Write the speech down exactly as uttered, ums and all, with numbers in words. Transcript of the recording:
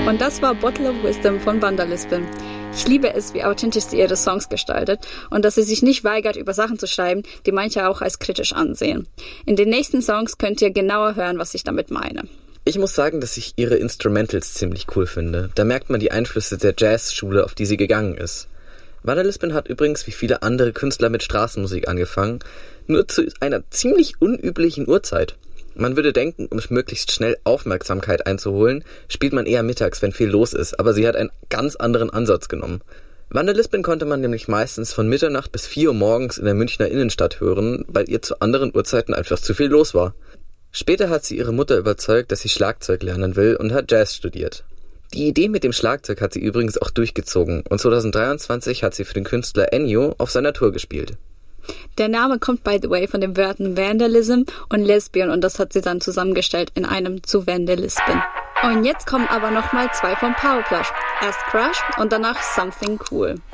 Und das war Bottle of Wisdom von Wanderlispin. Ich liebe es, wie authentisch sie ihre Songs gestaltet und dass sie sich nicht weigert, über Sachen zu schreiben, die manche auch als kritisch ansehen. In den nächsten Songs könnt ihr genauer hören, was ich damit meine. Ich muss sagen, dass ich ihre Instrumentals ziemlich cool finde. Da merkt man die Einflüsse der Jazzschule, auf die sie gegangen ist. Wanderlispin hat übrigens wie viele andere Künstler mit Straßenmusik angefangen, nur zu einer ziemlich unüblichen Uhrzeit. Man würde denken, um möglichst schnell Aufmerksamkeit einzuholen, spielt man eher mittags, wenn viel los ist, aber sie hat einen ganz anderen Ansatz genommen. Wanderlispin konnte man nämlich meistens von Mitternacht bis vier Uhr morgens in der Münchner Innenstadt hören, weil ihr zu anderen Uhrzeiten einfach zu viel los war. Später hat sie ihre Mutter überzeugt, dass sie Schlagzeug lernen will und hat Jazz studiert. Die Idee mit dem Schlagzeug hat sie übrigens auch durchgezogen und zweitausenddreiundzwanzig hat sie für den Künstler Ennio auf seiner Tour gespielt. Der Name kommt, by the way, von den Wörtern Vandalism und Lesbian und das hat sie dann zusammengestellt in einem zu Vandalispin. Und jetzt kommen aber nochmal zwei von Powerplush. Erst Crush und danach Something Cool.